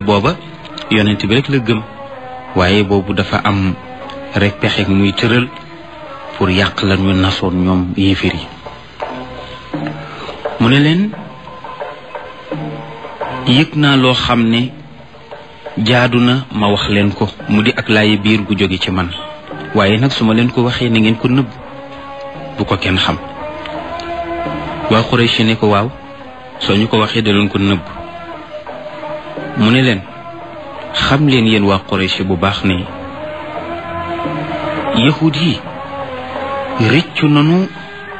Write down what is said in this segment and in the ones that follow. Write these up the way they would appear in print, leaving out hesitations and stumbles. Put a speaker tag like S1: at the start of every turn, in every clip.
S1: booba yonent bi rek la gëm waaye boobu dafa am rek pexe muy tëral pour yàq la ñu nasoon ñoom yéefir yi mu ne leen yëg naa loo xam ne jaadu na ma wax leen ko mu di ak laaye biir gu jóge ci man waaye nag su ma leen ko waxee na ngeen ko nëbb bu ko kenn xam waa Quraysh ne ko waaw soo ñu ko waxee da leen ko nëbb mu ne leen xam leen yéen waa Quraysh bu baax ne yahud yi rëccu nanu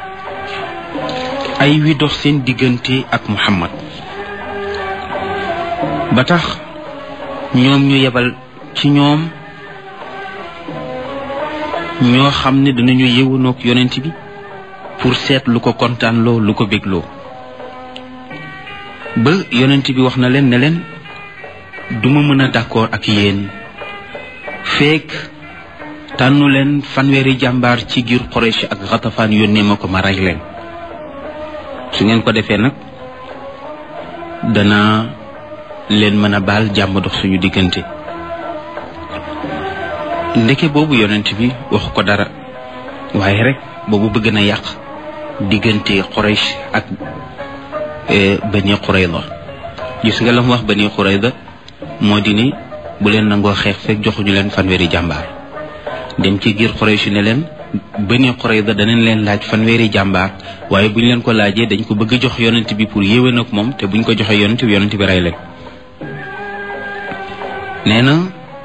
S1: ay wi dox seen diggante ak Muhammad ba tax ñoom ñu yebal ci ñoom ñoo xam ne danañu yëwanoog yonent bi pour seet lu ko kontaanloo lu ko bégloo ba yonent bi wax na leen ne leen duma mën a d'accord ak yéen fekk tànnu leen fanweeri jàmbaar ci giir Quraysh ak Ghatafaan yónnee ma ko ma rey leen su ngeen ko defee nag dana leen mën a baal jàmm dox suñu diggante ndeke boobu yonent bi waxu ko dara waaye rek boobu bëgg na yàq diggante Quraysh ak Bani Qurayza gis nga la mu wax Bani Qurayza moo di ne bu leen nangoo xeex fekk joxuñu leen fanweeri jàmbaar dem ci giir Quraysh ne leen Bani Qurayza danañ leen laaj fanweeri jàmbaar waaye buñ leen ko laajee dañ ko bëgg jox yonent bi pour yéwén ak moom te buñ ko joxee yonent bi rey leen nee na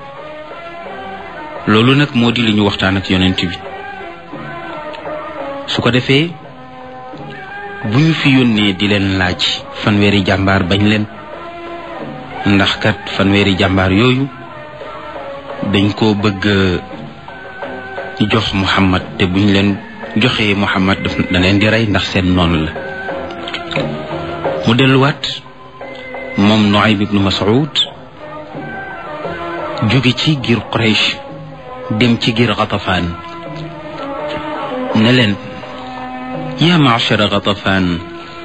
S1: loolu nag moo di li ñu waxtaan ak yonent bi su ko defee bu ñu fi yónnee di leen laaj fanweeri jàmbaar bañ leen ndax kat fanweeri jàmbaar yooyu dañ ko bëgg jox Muhammad te buñ leen joxee Muhammad da leen di rey ndax seen noonu la mu delluwaat moom Nuaym ibnu Mas'ud jóge ci giir Quraysh dem ci giir Ghatafaan ne leen yaa ma'shara Ghatafaan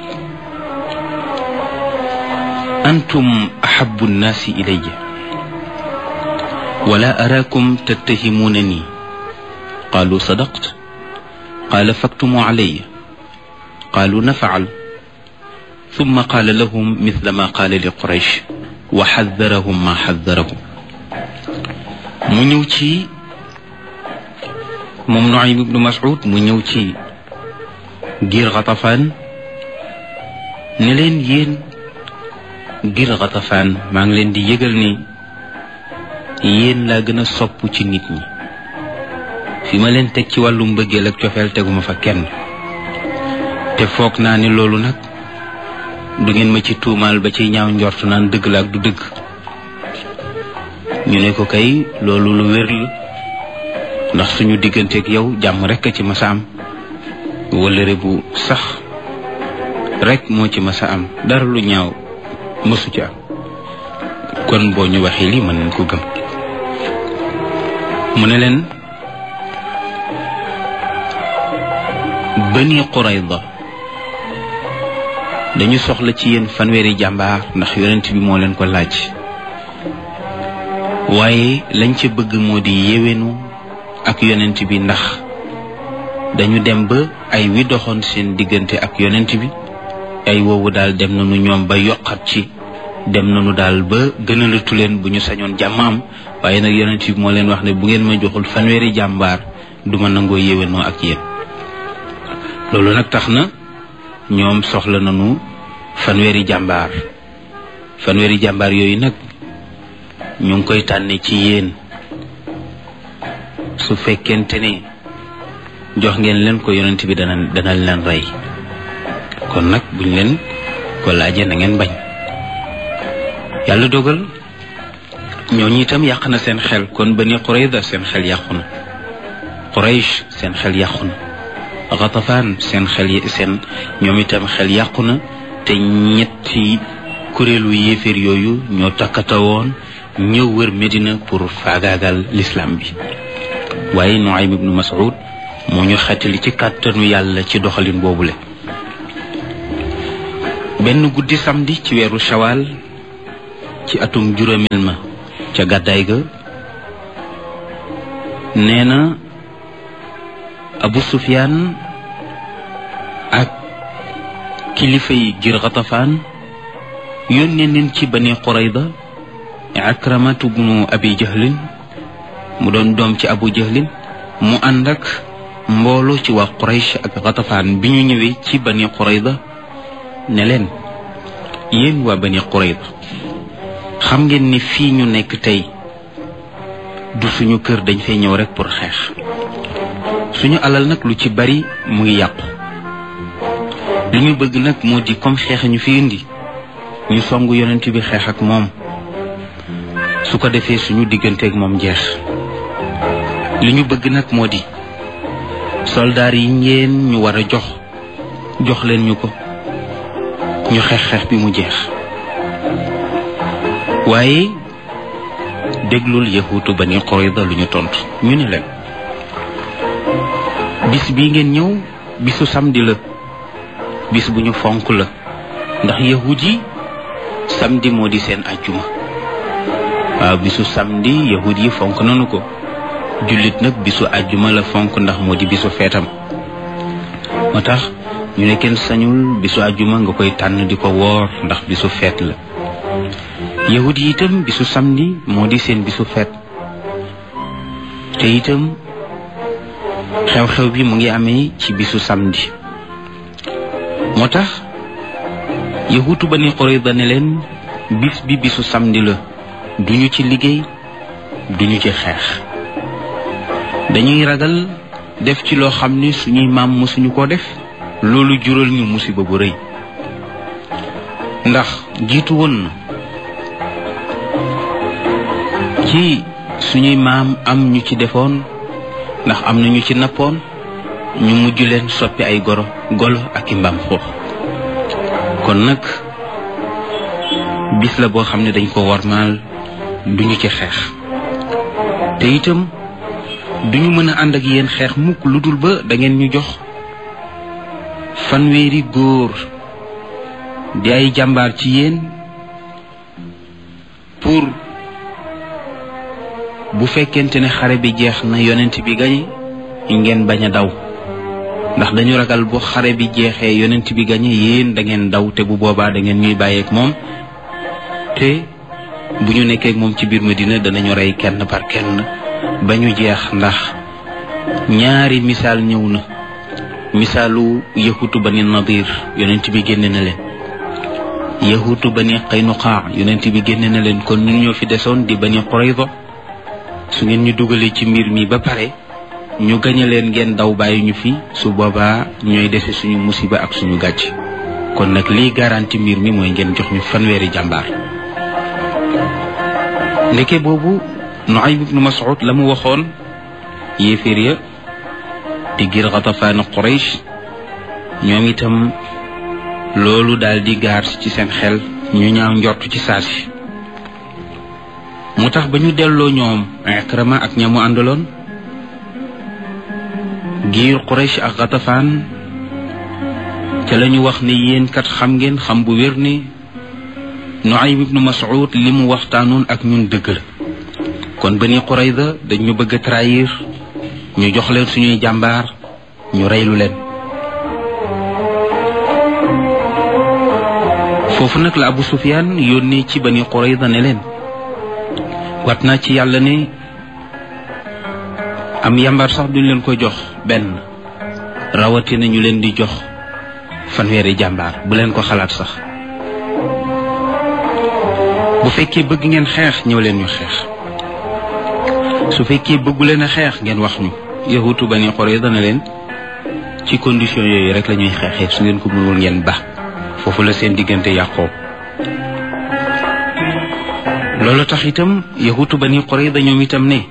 S1: antum ahabbu nnaasi ilayya wala araakum tattahimuunani qaalu sadaqta qaala faktumuu alayya qaalu naf'al thumma qaala lahum mithla ma qaala li Quraysh wa haddarahum ma haddarahum mu ñëw ci moom Nuaym ibnu Mas'ud mu ñëw ci giir Ghatafaan ne leen yéen giir Ghatafaan maa ngi leen di yëgal ni yéen laa gën a sopp ci nit ñi fi ma leen teg ci wàllu mbëggeel ak cofeel teguma fa kenn te foog naa ni loolu nag du ngeen ma ci tuumaal ba ci ñaaw njortu naan dëgg la ak du dëgg ñu ne ko kay loolu lu wér la ndax suñu digganteeg yow jàmm rek a ci masa am wëllëre bu sax rek moo ci masa am dara lu ñaaw mësu ci am kon boo ñu waxee lii mën nañ ko gëm mu ne leen Bani Qurayza dañu soxla ci yéen fanweeri jàmbaar ndax yonent bi moo leen ko laaj waaye lañ ca bëgg moo di yéwénu ak yonent bi ndax dañu dem ba ay wi doxoon seen diggante ak yonent bi ay woowu daal dem nañu ñoom ba yokkat ci dem nañu daal ba gënalatu leen bu ñu sañoon jàmm am waaye nag yonent bi moo leen wax ne bu ngeen ma joxul fanweeri jàmbaar duma nangoo yéwénoo ak yéen loolu nag tax na ñoom soxla nañu fanweeri jàmbaar yooyu nag ñu ngi koy tànne ci yéen su fekkente ne jox ngeen leen ko yonent bi dana leen rey kon nag buñ leen ko laajee na ngeen bañ yàlla dogal ñooñu itam yàq na seen xel kon Bani Qurayza seen xel yàqu na Quraysh seen xel yàqu na Ghatafaan seen ñoom itam xel yàqu na te ñetti kuréelu yéeféer yooyu ñoo takkatawoon ñëw wër Medina pour faagaagal l'islam bi waaye Nuaym ibnu Mas'ud moo ñu xettali ci kàttanu yàlla ci doxalin boobule benn guddi samedi ci weeru Shawal ci atum juróomeel ma ca gàddaay ga nee na Abu Sufyaan ak kilifa yi ngir Gatafaan yónnee nañ ci Bani Qurayda Akramatu bnu Abi Jahlin mu doon doom ci Abu Jahlin mu ànd ak mbooloo ci waa Quraysh ak Gatafaan bi ñu ñëwee ci Bani Qurayda ne leen yéen waa Bani Qurayda xam ngeen ni fii ñu nekk tey du suñu kër, dañ fay ñëw rek pour xeex. suñu alal nag lu ci bari mu ngi yàqu. li ñu bëgg nag moo di comme xeex ñu fi indi ñu songu yonent bi xeex ak moom, su ko defee suñu digganteeg moom jeex. li ñu bëgg nag moo di soldaar yi ngeen ñu war a jox leen ñu ko, ñu xeex bi mu jeex. waaye déglul yahuutu Bani Qurayda lu ñu tontu. ñu ne leen bis bii ngeen ñëw bisu samedi la, bis bu ñu fonk la, ndax yahud yi samedi moo di seen ajjuma. waaw, bisu samedi yahud yi fonk nanu ko. jullit nag bisu ajjuma la fonk ndax moo di bisu feetam. moo tax ñu ne kenn sañul bisu ajjuma nga koy tànn di ko woor ndax bisu feet la. yahud yi itam bisu samedi moo di seen bisu feet, te itam xew-xew bi mu ngi amee ci bisu samedi. moo tax yahuutu Bani Qurayda ne leen bis bi bisu samedi la, duñu ci liggéey, duñu ci xeex. dañuy ragal def ci loo xam ne suñuy maam mosuñu ko def, loolu jural ñu musiba bu rëy. ndax jiitu woon na ci suñuy maam am ñu ci defoon, ndax am na ñu ci nappoon, ñu mujj leen soppi ay golo ak i mbaam xuux. kon nag bis la boo xam ne dañ ko warmaal, duñu ci xeex. te itam duñu mën a ànd ak yéen xeex mukk lu dul ba da ngeen ñu jox fanweeri góor di ay jàmbaar ci yéen, pour bu fekkente ne xare bi jeex na yonent bi gañe ngeen bañ a daw. ndax dañu ragal bu xare bi jeexee yonent bi gañe yéen da ngeen daw, te bu boobaa da ngeen ñuy bàyyeek moom, te bu ñu nekkee ak moom ci biir Medina danañu rey kenn par kenn ba ñu jeex. ndax ñaari misaal ñëw na. misaalu yahuutu Bani Nadir yonent bi génne na leen, yahuutu Bani Qaynuqa yonent bi génne na leen. kon ñun ñoo fi desoon di Bani Qurayza. su ngeen ñu dugalee ci mbir mi ba pare ñu gañe leen ngeen daw bàyyi ñu fi, su boobaa ñooy dese suñu musiba ak suñu gàcc. kon nag liy garanti mbir mi mooy ngeen jox ñu fanweeri jàmbaar. ndeke boobu Nuaym ibnu Mas'ud la mu waxoon yéeféer ya di ngir Gatafaan Quraysh, ñoom itam loolu daal di gaar ci seen xel, ñu ñaaw njort ci saasi. mu tax ba ñu delloo ñoom Ikrama ak ñamu àndaloon, giir Quraysh ak Gatafaan ca la ñu wax ne yéen kat xam ngeen xam bu wér ne Nuaym ibnu Mas'ud li mu waxtaanoon ak ñun dëgg la. kon Bani Qurayza dañ ñu bëgg a trahir, ñu jox leen suñuy jàmbaar, ñu reylu leen. foofu nag la Abu Sufyaan yónnee ci Bani Qurayza ne leen wat naa ci yàlla ne am yambar sax duñ leen ko jox benn, rawatina ñu leen di jox fanweeri jàmbaar, bu leen ko xalaat sax. bu fekkee bëgg ngeen xeex ñëw leen ñu xeex, su fekkee bëggu leen a xeex ngeen wax ñu. yahuutu Bani Qurayza ne leen ci condition yooyu rek la ñuy xeexee, su ngeen ko mënul ngeen ba. foofu la seen diggante yàqoo. loolu tax itam yahuutu Bani Qurayza ñoom itam ne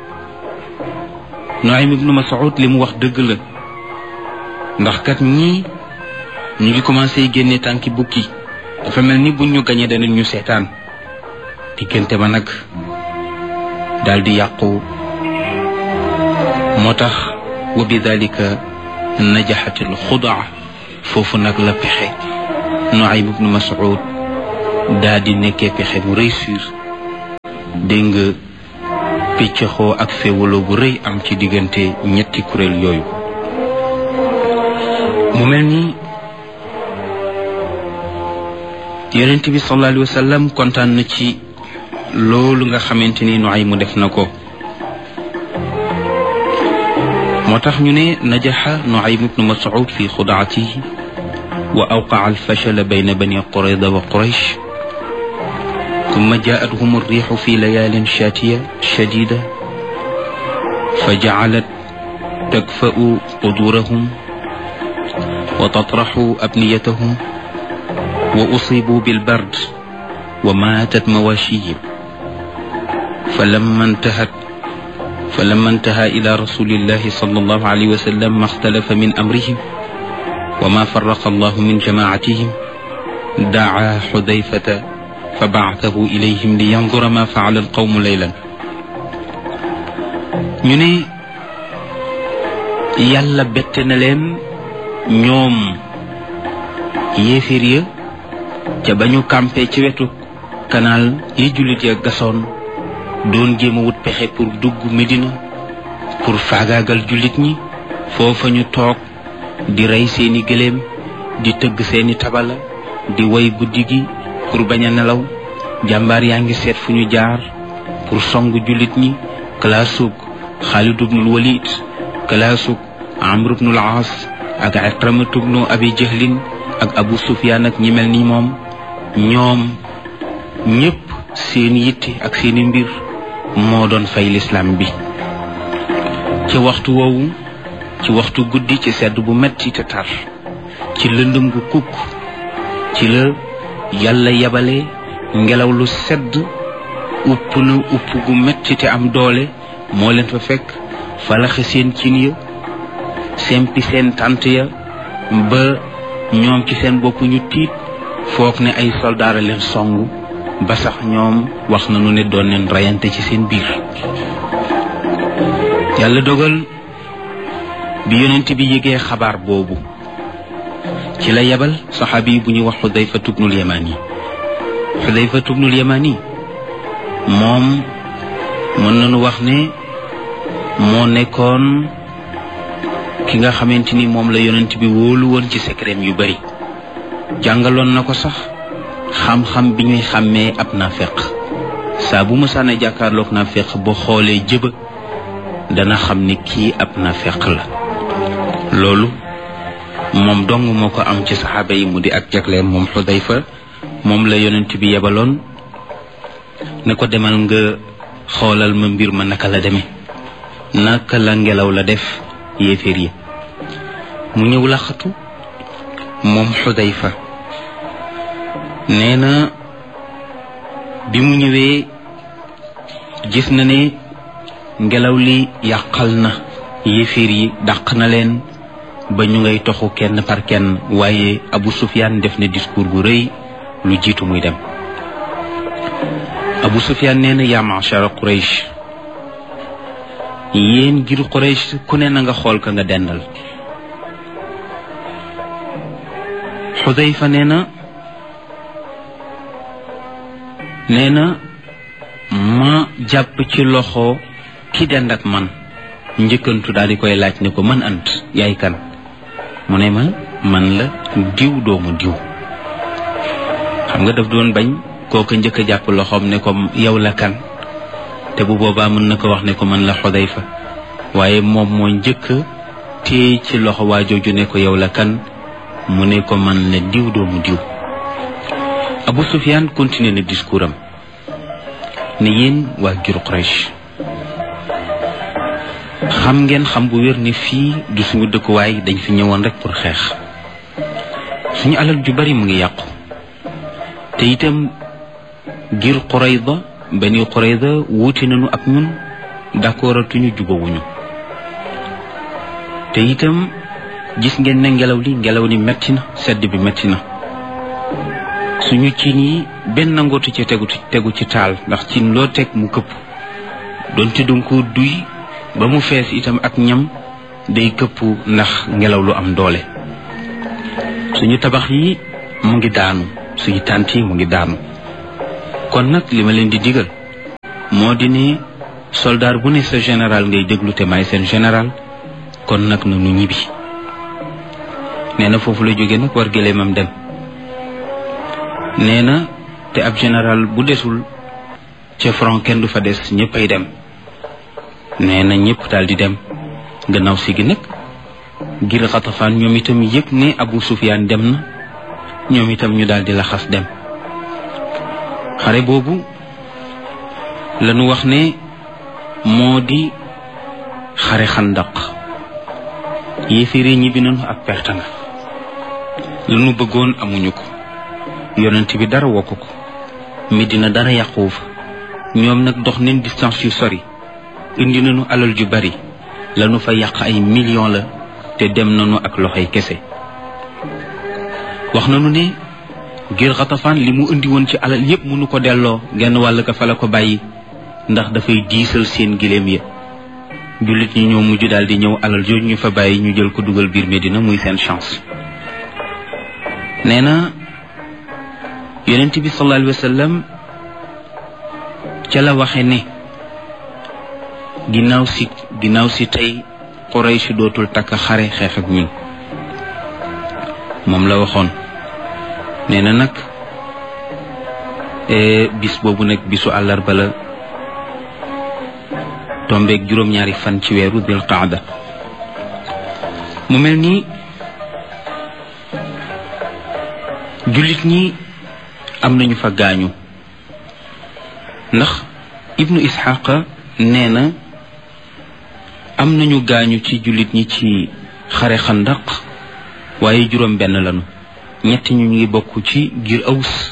S1: Nuaym ibnu Mas'ud li mu wax dëgg la, ndax kat ñii ñu ngi commencé génne tànki bukki, dafa mel ni buñ ñu gañee danañ ñu seetaan. diggante ba nag daal di yàqu. moo tax wa bi dalika najaxatil xudaa, foofu nag la pexe Nuaym ibnu Mas'ud daa di nekkee pexe mu réussir dégg nga piccaxoo ak féewaloo bu rëy am ci diggante ñetti kuréel yooyu. mu mel ni yonent bi sallallahu alayhi wa sallam kontaan na ci loolu nga xamante ni Nuaym mu def na ko. moo tax ñu ne najaxa Nuaym ibnu Mas'ud fi xudaatihi wa awqaa alfashal bayna bani Qurayda wa Quraysh ثم جاءتهم الريح في ليال شاتية شديدة فجعلت تكفأ قدورهم وتطرح أبنيتهم وأصيبوا بالبرد وماتت مواشيهم فلما انتهى إلى رسول الله صلى الله عليه وسلم ما اختلف من أمرهم وما فرق الله من جماعتهم دعا حذيفة فبعثه إليهم لينظر ما فعل القوم ليلا. ñu ne yàlla bette na leen ñoom yéeféer ya ca ba ñu campé ci wetu kanaal yi jullit ya gasoon doon jéem a wut pexe pour dugg Medina pour faagaagal jullit ñi. foofa ñu toog di rey seeni gëléem di tëgg seeni tabala di way guddi gi pour bañ a nelaw. jàmbaar yaa ngi seet fu ñu jaar pour song jullit ñi. kalaasug Xaalid ibnul Walid, kalaasug Amr ibnul Aas ak Ikramatu ibnu Abi Jahlin ak Abu Sufyaan ak ñi mel ni moom. ñoom ñépp seen yitte ak seeni mbir moo doon fay lislaam bi. ci waxtu woowu, ci waxtu guddi, ci sedd bu metti te tar, ci lëndëm gu kukk, ci la yàlla yabale ngelaw lu sedd upp na upp gu metti te am doole moo leen fa fekk falaxe seen cin ya sempi seen tànt ya ba ñoom ci seen bopp ñu tiit foog ne ay soldaara leen songu ba sax ñoom wax nañu ne doon leen reyante ci seen biir. yàlla dogal bi yonent bi yëgee xabaar boobu ci la yebal saxaabi bu ñuy wax Xudayfatu bnul Yamani. Xudayfatu bnul Yamani moom mën nañu wax ne moo nekkoon ki nga xamante ni moom la yonent bi wóolu woon ci secret yu bari. jàngaloon na ko sax xam-xam bi ñuy xàmmee ab naafeq. saa bu mësaan a jàkkaarloog naafeq boo xoolee jëba dana xam ni kii ab naafeq la. loolu moom dong moo ko am ci saxaaba yi mu di ak jagleen moom Xudayfa. moom la yonent bi yebaloon ne ko demal nga xoolal ma mbir ma naka la demee, naka la ngelaw la def yéeféer yi. mu ñëw laxatu moom Xudayfa. nee na bi mu ñëwee gis na ne ngelaw li yàqal na yéeféer yi, dàq na leen ba ñu ngay toxu kenn par kenn. waaye Abu Sufyaan def na discours bu rëy lu jiitu muy dem. Abu Sufyaan nee na yaa ma'shara Quraysh, yéen giru Quraysh ku ne na nga xool ka nga dendal. Xudayfa nee na ma jàpp ci loxo ki dend ak man, njëkkantu daal di koy laaj ne ko man ant yaay kan. mu ne ma man la diw doomu diw. xam nga daf doon bañ kooka njëkk a jàpp loxoom ne ko yow la kan, te bu boobaa mën na ko wax ne ko man la Xudayfa. waaye moom moo njëkk téye ci loxo waa jooju ne ko yow la kan, mu ne ko man la diw doomu diw. Abu Sufyaan continué na discours am ne yéen waa giru Quraysh, xam ngeen xam bu wér ne fii du suñu dëkkuwaay, dañ fi ñëwoon rek pour xeex. suñu alal ju bari mu ngi yàqu, te itam giru Qurayda, Bani Qurayda wuute nañu ak ñun, d'accordatuñu jubawuñu. te itam gis ngeen ne ngelaw li metti na, sedd bi metti na. suñu cin yi benn nangootu ci tegu ci taal, ndax cin loo teg mu këpp. doonte danga ko duy ba mu fees itam ak ñam day këpp ndax ngelaw lu am doole. suñu tabax yi mu ngi daanu, suñu tànt yi mu ngi daanu. kon nag li ma leen di digal moo di ne soldat bu ne sa général ngay déglu te maay seen général kon nag na nu ñibbi. nee na foofu la jóge nag war gëléemam dem. nee na te ab général bu desul ca front kenn du fa des ñëppay dem. nee na ñëpp daal di dem. gannaaw si gi nag ngir Xatafaan ñoom itam yëg ne Abu Sufyaan dem na ñoom itam ñu daal di laxas dem. xare boobu lañu wax ne moo di xare Xandaq. yéeféer ñibbi nañu ak perte nga. lañu bëggoon amuñu ko. yonent bi dara wokk ko. Medina dara yàquwu fa. ñoom nag dox nañ distance yu sori. indi nañu alal ju bari. lañu fa yàq ay millions la te dem nañu ak loxoy kese. wax nañu ne ngir Xatafaan li mu indi woon ci alal yépp mënu ko delloo genn wàll ka fa la ko bàyyi ndax dafay diisal seen giléem ya. jullit ñi ñoo mujj daal di ñëw alal jooju ñu fa bàyyi ñu jël ko dugal biir Medina muy seen chance. nee na yonent bi sallallahu alayhi wa sallam ca la waxe ne ginnaaw si tey Quraysh dootul takk xare xeex ak ñun. moom la waxoon. nee na nag bis boobu nag bisu àllarba la tombeeg juróom-ñaari fan ci weeru dil qaada. mu mel ni jullit ñi am nañu fa gaañu ndax ibnu Isxaqa nee na am nañu gaañu ci jullit ñi ci xare Xandaq waaye juróom benn lañu. ñett ñu ngi bokk ci giir Aws.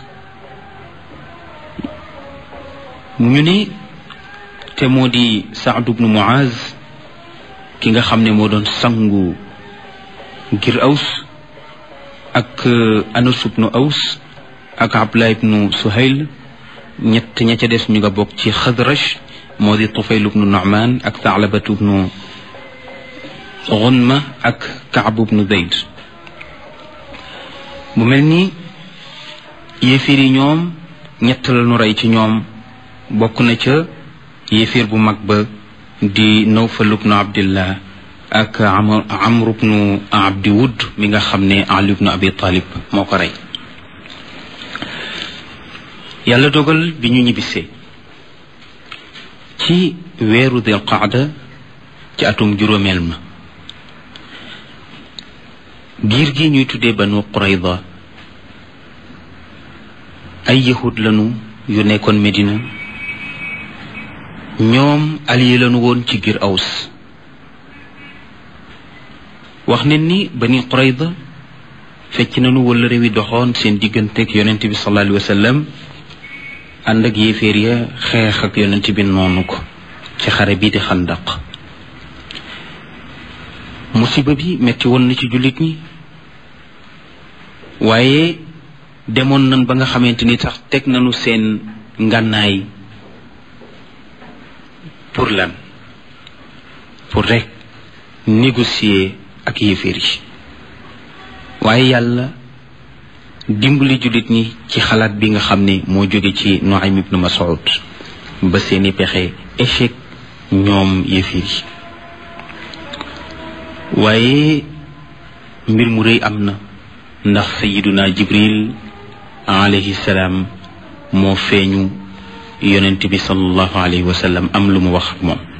S1: ñu ne te moo di Saad ibnu Muaz ki nga xam ne moo doon sangu giir Aws ak Anas ibnu Aws ak Abdullah ibnu Suhayl. ñett ña ca des ñu nga bokk ci Xadraj moo di Tufayl ibnu Nu'man ak Taalabatu ibnu Gunma ak Kaab ibnu Zayd. mu mel ni yéeféer yi ñoom ñett la ñu rey ci ñoom bokk na ca yéeféer bu mag ba di Nawfal ibnu Abdillah ak Amr ibnu Abdi Wud mi nga xam ne Ali ibnu Abi Talib moo ko rey. yàlla dogal bi ñu ñibbisee ci weeru Dil Qaada ci atum juróomeel ma giir gi ñuy tuddee Banu Qurayza ay yahud lañu yu nekkoon Medina. ñoom allié lañu woon ci giir Aws. wax ne ni Bani Qurayza fecc nañu wala réew yi doxoon seen digganteeg yonent bi sallallahu alayhi wa sallam ànd ak yéeféer ya xeex ak yonent bi noonu ko ci xare bii di Xandaq. musiba bi metti woon na ci jullit ñi waaye demoon nañ ba nga xamante ni sax teg nañu seen ngànnaay pour lan pour rek négocier ak yéeféer yi. waaye yàlla dimbali jullit ñi ci xalaat bi nga xam ne moo jóge ci Nuaym ibnu Mas'ud ba seeni pexe échec ñoom yéeféer yi. waaye mbir mu rëy am na ndax sayiduna Jibril alayhi salaam moo feeñu yonent bi sallallahu alayhi wa sallam am lu mu wax ak moom.